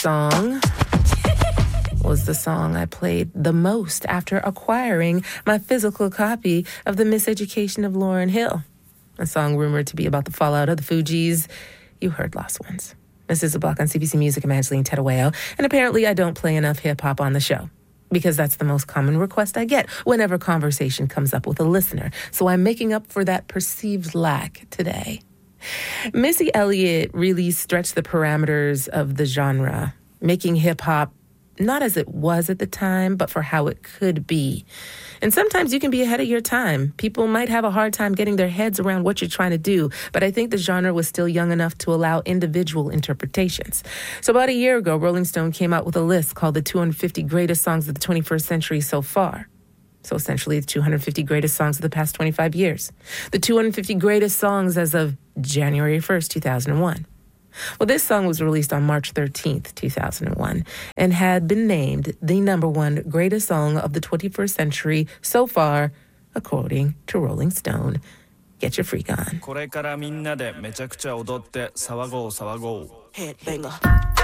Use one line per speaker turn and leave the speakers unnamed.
song was the song I played the most after acquiring my physical copy of The Miseducation of Lauryn Hill, a song rumored to be about the fallout of the Fugees. You heard Lost Ones. This is a block on CBC Music. I'm Angeline Tedaweo, and apparently I don't play enough hip-hop on the show, because that's the most common request I get whenever conversation comes up with a listener. So I'm making up for that perceived lack today. Missy Elliott really stretched the parameters of the genre, making hip-hop not as it was at the time, but for how it could be. And sometimes you can be ahead of your time. People might have a hard time getting their heads around what you're trying to do, but I think the genre was still young enough to allow individual interpretations. So about a year ago, Rolling Stone came out with a list called the 250 greatest songs of the 21st century so far. So essentially, the 250 greatest songs of the past 25 years. The 250 greatest songs as of January 1st, 2001. Well, this song was released on March 13th, 2001, and had been named the number one greatest song of the 21st century so far, according to Rolling Stone. Get your freak on.
これからみんなでめちゃくちゃ踊って騒ごう騒ごう
Headbanger.